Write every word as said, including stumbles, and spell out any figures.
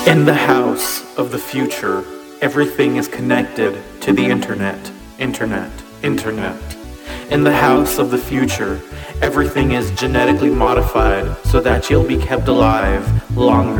In the house of the future, everything is connected to the internet, internet, internet. In the house of the future, everything is genetically modified so that you'll be kept alive longer.